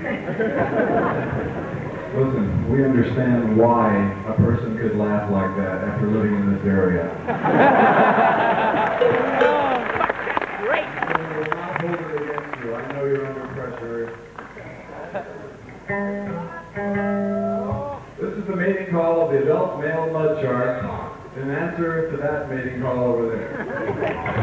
Listen, we understand why a person could laugh like that after living in this area. Great. I will not hold it against you. I know you're under pressure. This is the mating call of the adult male mud shark. In answer to that mating call over there.